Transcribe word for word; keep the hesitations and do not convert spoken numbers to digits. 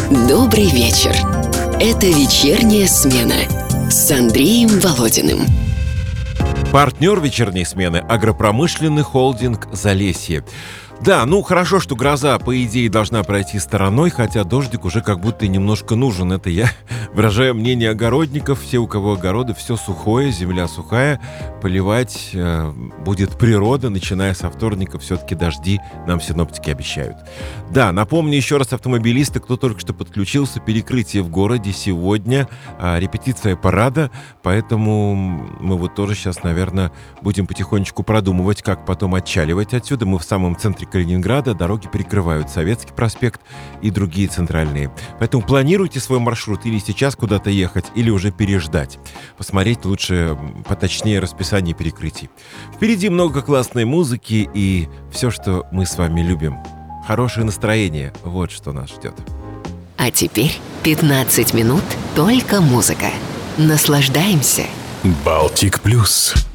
Добрый вечер. Это вечерняя смена с Андреем Володиным. Партнер вечерней смены – агропромышленный холдинг «Залесье». Да, ну хорошо, что гроза, по идее, должна пройти стороной, хотя дождик уже как будто и немножко нужен. Это я выражаю мнение огородников. Все, у кого огороды, все сухое, земля сухая. Поливать э, будет природа, начиная со вторника. Все-таки дожди нам синоптики обещают. Да, напомню еще раз, автомобилисты, кто только что подключился, перекрытие в городе сегодня, э, репетиция парада. Поэтому мы вот тоже сейчас, наверное, будем потихонечку продумывать, как потом отчаливать отсюда. Мы в самом центре Калининграда, дороги перекрывают Советский проспект и другие центральные. Поэтому планируйте свой маршрут или сейчас куда-то ехать, или уже переждать. Посмотреть лучше поточнее расписание перекрытий. Впереди много классной музыки и все, что мы с вами любим. Хорошее настроение, вот что нас ждет. А теперь пятнадцать минут только музыка. Наслаждаемся. Балтик Плюс.